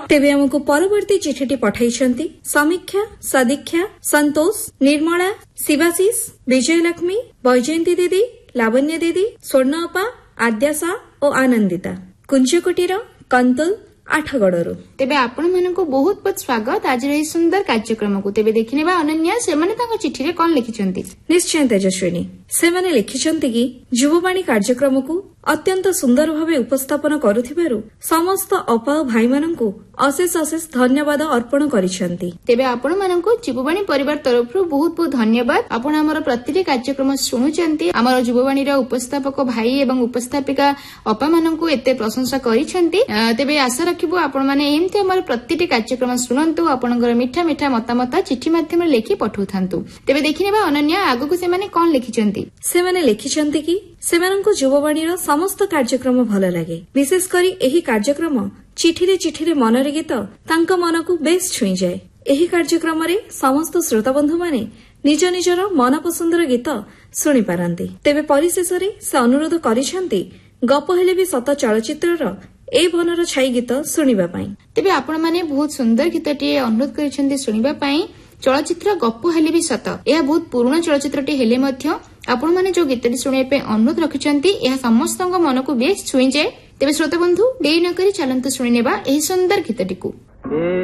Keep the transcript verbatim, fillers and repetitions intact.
तेबे हमको परवर्ती चिठीटी पठाइछन्ति समीक्षा, सदीक्षा, संतोष, निर्मला, शिवाशीष, विजयलक्ष्मी, वैजयंती दीदी, लावण्य दीदी, स्वर्ण अपा, आद्याशा और आनंदिता कुंजकोटीर कंतुल आठगड़ू। तेबे आपण मानक बहुत बहुत स्वागत आज यह सुंदर कार्यक्रम को। तेबे देखने अनन्या से चिठी रे कौन लिखिछन्ति? निश्चय तेजस्विनी से माने लिखिछन्ति कि युववाणी कार्यक्रम को अत्यंत सुंदर भावे उपस्थापन करुथिबारु समस्त अपा भाई मानकु अशेष अशेष धन्यवाद अर्पण करिछन्ति। तेबे आपण मानकु युववाणी परिवार तरफ बहुत बहुत धन्यवाद। आपण हमर प्रतिटी कार्यक्रम सुनुचन्ति। हमर युववाणी रा उपस्थापक भाई एवं उपस्थापिका अपा मानकु एते प्रशंसा करिछन्ति। तेबे आशा रखिबो आपण माने एमति हमर प्रतिटी कार्यक्रम सुनंतु। आपणकर मिठा मिठा मतामत चिठी माध्यम लिखि पठाउथांतु। तेबे देखिनेबा अनन्या आगु से माने कोन लिखिछन्ति? से माने लिखिछन्ति कि सेमानंकु युववाणी रा समस्त कार्यक्रम भल लागे। विशेष करी एही कार्यक्रम चिठीरे चिठीरे मनरे गीत तांक मनकु बेस छुई जाए। एही कार्यक्रम रे समस्त श्रोता बंधु माने निज निजर मन पसंदर गीत सुनि पारंती। तेबे परिशेष रे से अनुरोध करिसंती गप हेले भी सत चलचित्रर ए बनर छाई गीत सुनिबा पई। तेबे आपण माने बहुत सुंदर गीतटी अनुरोध करिसंती सुनिबा पई। चलचित्र गप हेले भी सत यह बहुत पुराना चलचित्रटी हेले मध्य आपण माने जो गीतटी सुनिबा पई अनुरोध रखिसंती यह समस्तଙ୍କ मनकु बेस छुई जाए। तेबे श्रोता बंधु देरी न करी चलंतु सुनिनेबा एही सुंदर गीतटी को।